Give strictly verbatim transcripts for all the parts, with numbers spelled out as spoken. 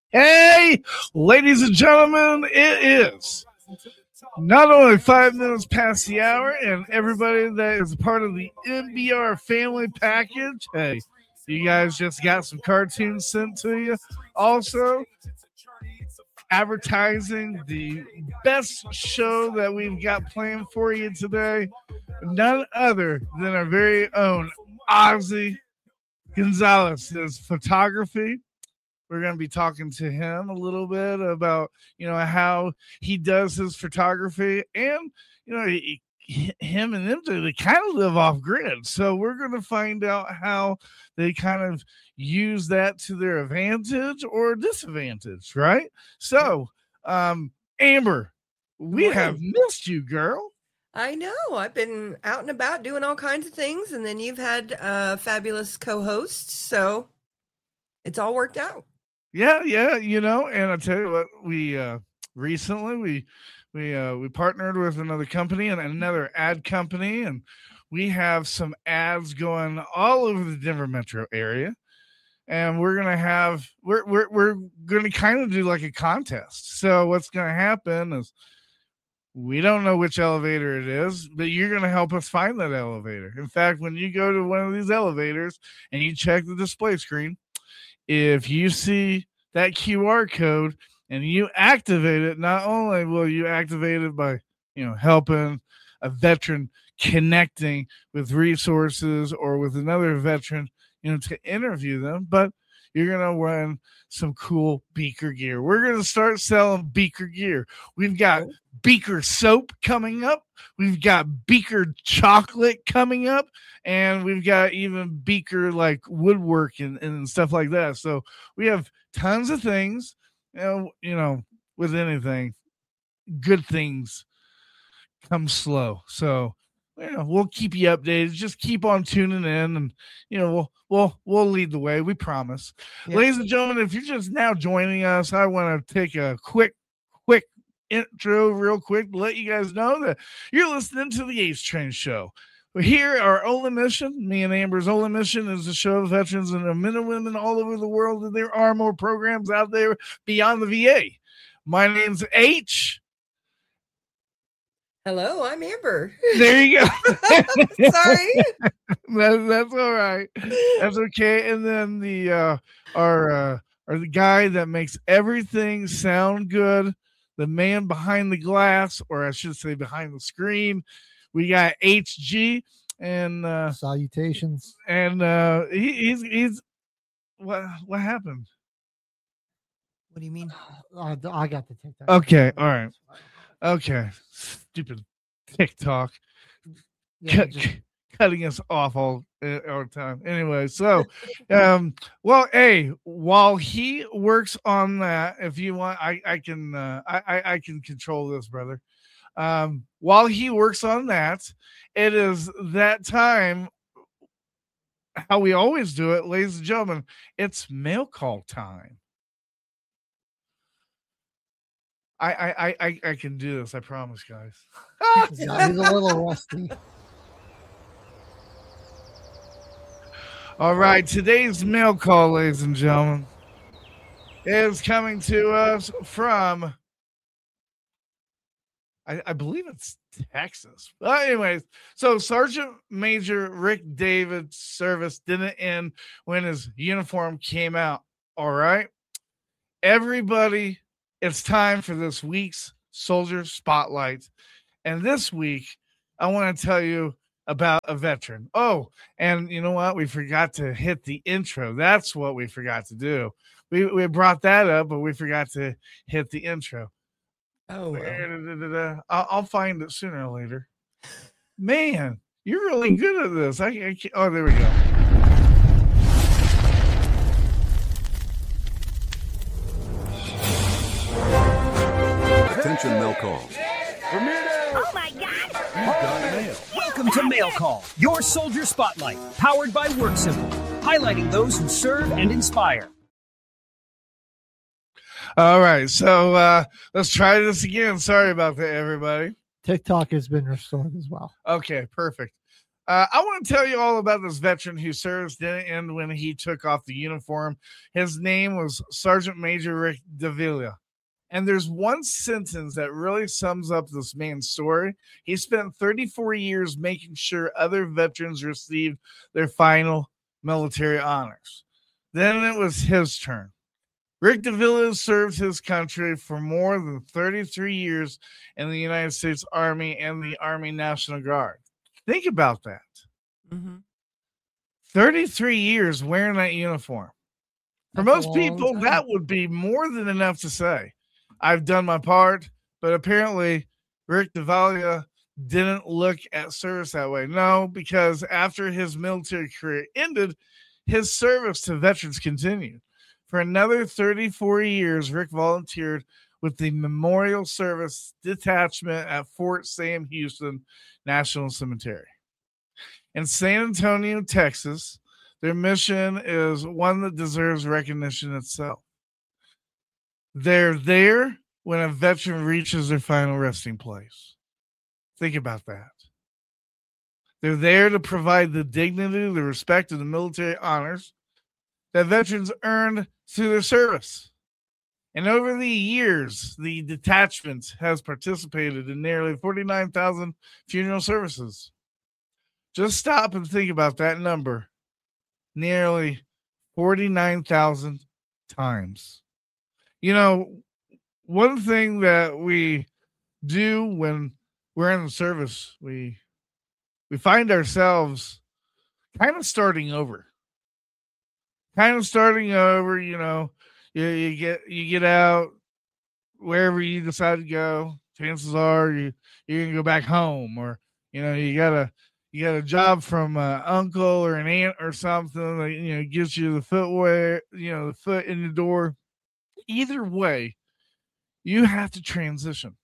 Hey, ladies and gentlemen, it is not only five minutes past the hour, and everybody that is a part of the M B R family package, hey, you guys just got some cartoons sent to you. Also, advertising the best show that we've got planned for you today, none other than our very own Ozzy Gonzalez, his photography. We're going to be talking to him a little bit about, you know, how he does his photography. And, you know, he, him and them two, they kind of live off grid. So we're going to find out how they kind of use that to their advantage or disadvantage, right? So, um, Amber, we have missed you, girl. I know. I've been out and about doing all kinds of things. And then you've had uh, fabulous co-hosts. So it's all worked out. Yeah, yeah, you know, and I tell you what, we uh recently we we uh we partnered with another company and another ad company, and we have some ads going all over the Denver metro area. And we're gonna have we're we're we're gonna kind of do like a contest. So what's gonna happen is we don't know which elevator it is, but you're gonna help us find that elevator. In fact, when you go to one of these elevators and you check the display screen, if you see that Q R code and you activate it, not only will you activate it by, you know, helping a veteran connecting with resources or with another veteran, you know, to interview them, but you're going to win some cool Beaker gear. We're going to start selling Beaker gear. We've got Beaker soap coming up. We've got Beaker chocolate coming up. And we've got even Beaker like woodwork and, and stuff like that. So we have tons of things. You know, you know, with anything, good things come slow. So you know, we'll keep you updated. Just keep on tuning in, and you know, we'll we'll we'll lead the way. We promise. Yep. Ladies and gentlemen, if you're just now joining us, I want to take a quick, quick intro, real quick, to let you guys know that you're listening to the H Train Show. Here, our only mission, me and Amber's only mission, is to show veterans and men and women all over the world that there are more programs out there beyond the V A. My name's H. Hello, I'm Amber. There you go. Sorry. that, that's all right. That's okay. And then the uh, our uh, are the guy that makes everything sound good, the man behind the glass, or I should say behind the screen. We got H G and uh, salutations. And uh, he, he's he's what what happened? What do you mean? Uh, I got the TikTok. Okay, all right. Okay, stupid TikTok, yeah, Cut, just... cutting us off all all the time. Anyway, so um, well, hey, while he works on that, if you want, I I can uh, I I can control this, brother. Um, while he works on that, it is that time. How we always do it, ladies and gentlemen. It's mail call time. I I I I can do this. I promise, guys. He's a little rusty. All right, today's mail call, ladies and gentlemen, is coming to us from. I, I believe it's Texas. But anyways, so Sergeant Major Rick David's service didn't end when his uniform came out. All right, everybody. It's time for this week's Soldier Spotlight. And this week, I want to tell you about a veteran. Oh, and you know what? We forgot to hit the intro. That's what we forgot to do. We we brought that up, but we forgot to hit the intro. Oh, well. I'll, I'll find it sooner or later. Man, you're really good at this. I, I can't, oh, there we go. Attention, mail calls. Oh my God! You've got mail. Welcome to Mail Call, your Soldier Spotlight, powered by WorkSimple, highlighting those who serve and inspire. All right, so uh, let's try this again. Sorry about that, everybody. TikTok has been restored as well. Okay, perfect. Uh, I want to tell you all about this veteran whose service didn't end when he took off the uniform. His name was Sergeant Major Rick Davila. And there's one sentence that really sums up this man's story. He spent thirty-four years making sure other veterans received their final military honors. Then it was his turn. Rick Davila served his country for more than thirty-three years in the United States Army and the Army National Guard. Think about that. Mm-hmm. thirty-three years wearing that uniform. For That's a most long people, time. that would be more than enough to say, I've done my part, but apparently Rick Davila didn't look at service that way. No, because after his military career ended, his service to veterans continued. For another thirty-four years, Rick volunteered with the Memorial Service Detachment at Fort Sam Houston National Cemetery. In San Antonio, Texas, their mission is one that deserves recognition itself. They're there when a veteran reaches their final resting place. Think about that. They're there to provide the dignity, the respect, and the military honors that veterans earned through their service. And over the years, the detachment has participated in nearly forty-nine thousand funeral services. Just stop and think about that number. Nearly forty-nine thousand times. You know, one thing that we do when we're in the service, we we find ourselves kind of starting over. Kind of starting over, you know, you, you get you get out wherever you decide to go. Chances are you you're gonna go back home, or you know you got a you got a job from an uncle or an aunt or something that you know gives you the footwear, you know, the foot in the door. Either way, you have to transition.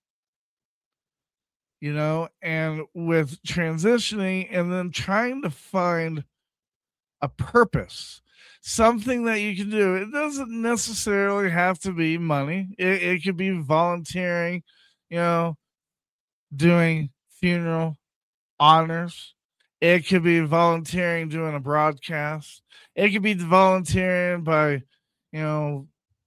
You know, and with transitioning and then trying to find a purpose. Something that you can do. It doesn't necessarily have to be money. It, it could be volunteering, you know, doing funeral honors. It could be volunteering doing a broadcast. It could be volunteering by, you know,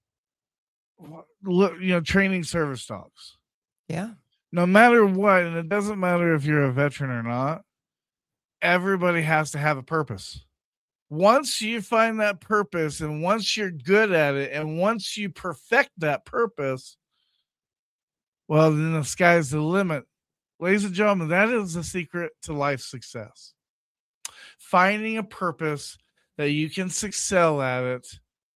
look, you know, training service dogs. Yeah. No matter what, and it doesn't matter if you're a veteran or not, everybody has to have a purpose. Once you find that purpose and once you're good at it and once you perfect that purpose, well, then the sky's the limit. Ladies and gentlemen, that is the secret to life success. Finding a purpose that you can excel at it.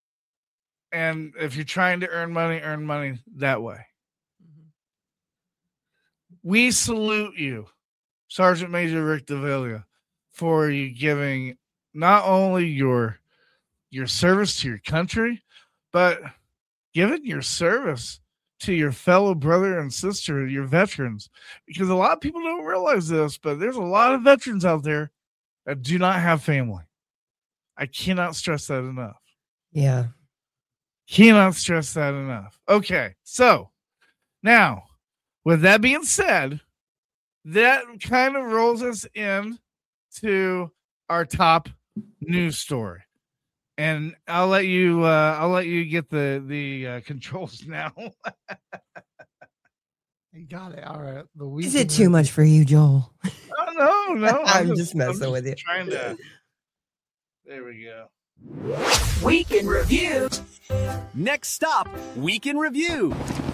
And if you're trying to earn money, earn money that way. Mm-hmm. We salute you, Sergeant Major Rick Davila, for you giving not only your your service to your country, but giving your service to your fellow brother and sister, your veterans. Because a lot of people don't realize this, but there's a lot of veterans out there that do not have family. I cannot stress that enough. Yeah. Cannot stress that enough. Okay, so now, with that being said, that kind of rolls us in to our top news story, and I'll let you. Uh, I'll let you get the the uh, controls now. You got it. All right. The Is it too much for you, Joel? Oh, no, no. I'm, I'm just messing I'm just with you. Trying to. There we go. Week in Review. Next stop, Week in Review.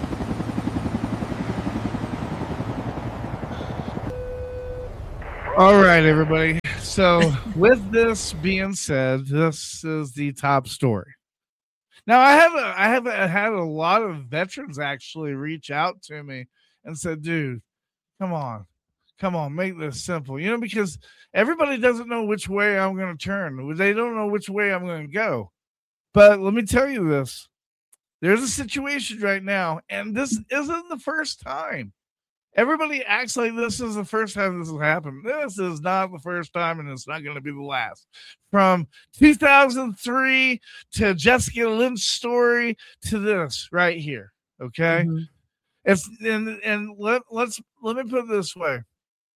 All right, everybody. So with this being said, this is the top story. Now, I have a, I have a, had a lot of veterans actually reach out to me and said, dude, come on, come on, make this simple. You know, because everybody doesn't know which way I'm going to turn. They don't know which way I'm going to go. But let me tell you this. There's a situation right now, and this isn't the first time. Everybody acts like this is the first time this has happened. This is not the first time, and it's not going to be the last. From two thousand three to Jessica Lynch's story to this right here, okay? Mm-hmm. It's and and let let's let me put it this way: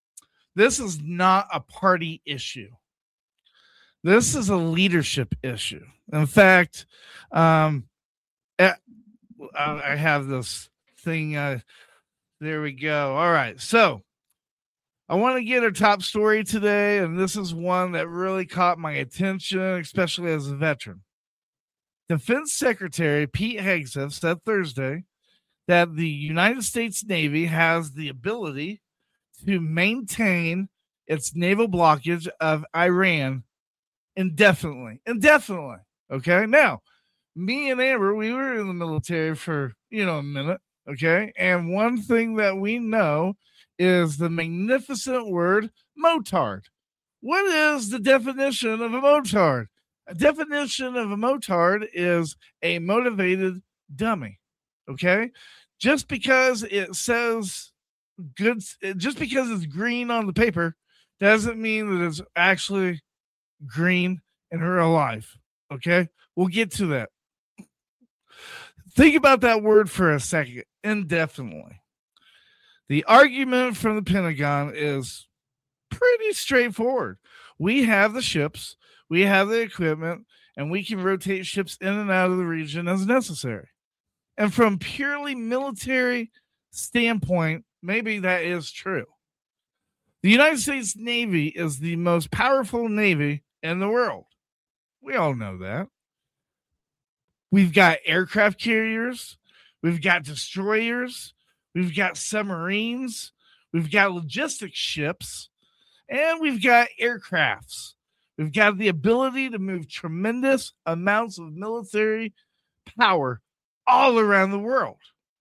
This is not a party issue. This is a leadership issue. In fact, um, I have this thing. Uh, there we go. All right. So I want to get our top story today, and this is one that really caught my attention, especially as a veteran. Defense Secretary Pete Hegseth said Thursday that the United States Navy has the ability to maintain its naval blockage of Iran indefinitely. Indefinitely. Okay. Now, me and Amber, we were in the military for, you know, a minute. Okay. And one thing that we know is the magnificent word motard. What is the definition of a motard? A definition of a motard is a motivated dummy. Okay. Just because it says good, just because it's green on the paper doesn't mean that it's actually green in real life. Okay. We'll get to that. Think about that word for a second. Indefinitely. The argument from the Pentagon is pretty straightforward. We have the ships, we have the equipment, and we can rotate ships in and out of the region as necessary. And from purely military standpoint, maybe that is true. The United States Navy is the most powerful Navy in the world. We all know that. We've got aircraft carriers. We've got destroyers. We've got submarines. We've got logistics ships. And we've got aircrafts. We've got the ability to move tremendous amounts of military power all around the world.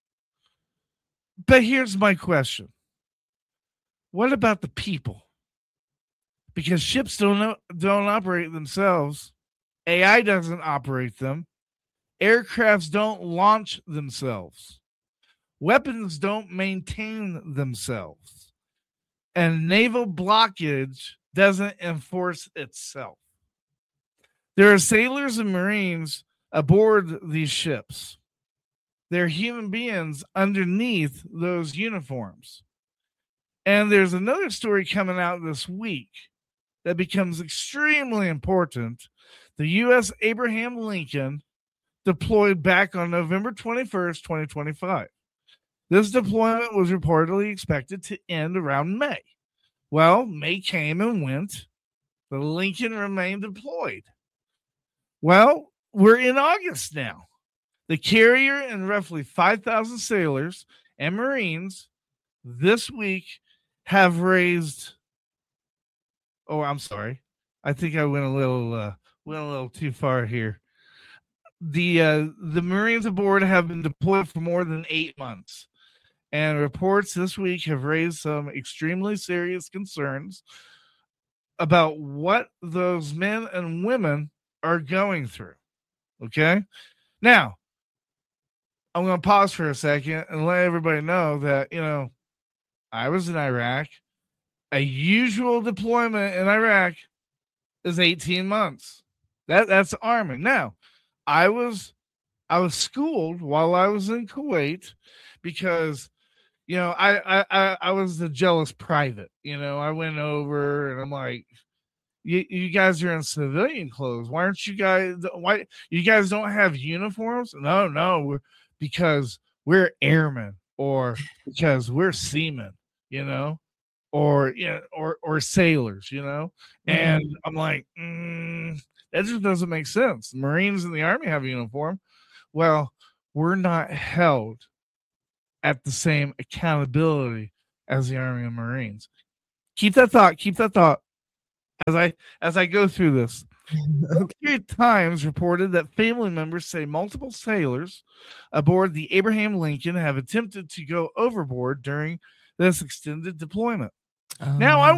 But here's my question. What about the people? Because ships don't, don't operate themselves. A I doesn't operate them. Aircrafts don't launch themselves. Weapons don't maintain themselves. And naval blockage doesn't enforce itself. There are sailors and Marines aboard these ships. They're human beings underneath those uniforms. And there's another story coming out this week that becomes extremely important. The U S Abraham Lincoln deployed back on November twenty-first, twenty twenty-five. This deployment was reportedly expected to end around May. Well, May came and went. The Lincoln remained deployed. Well, we're in August now. The carrier and roughly five thousand sailors and Marines this week have raised. Oh, I'm sorry. I think I went a little uh, went a little too far here. The uh, the Marines aboard have been deployed for more than eight months, and reports this week have raised some extremely serious concerns about what those men and women are going through. Okay, now I'm going to pause for a second and let everybody know that, you know, I was in Iraq. A usual deployment in Iraq is eighteen months. That that's the Army. Now, I was I was schooled while I was in Kuwait because, you know, I I I was the jealous private. You know, I went over and I'm like, you, you guys are in civilian clothes. Why aren't you guys? Why you guys don't have uniforms? No, no, we're, because we're airmen or because we're seamen. You know. Or yeah, or or sailors, you know, and mm-hmm. I'm like, mm, that just doesn't make sense. The Marines and the Army have a uniform. Well, we're not held at the same accountability as the Army and Marines. Keep that thought. Keep that thought as I as I go through this. Okay. Times reported that family members say multiple sailors aboard the Abraham Lincoln have attempted to go overboard during this extended deployment. Um, now, I